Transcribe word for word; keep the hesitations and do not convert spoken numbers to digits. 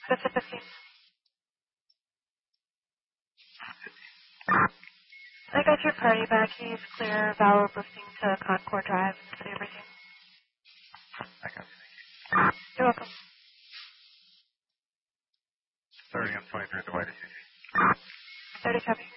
Fifth to fifteen. I got your party back. He's clear. Valid lifting to Concord Drive. City of Racine. I got you. You're welcome. thirty on twenty-three at the Y D C C. thirty copy.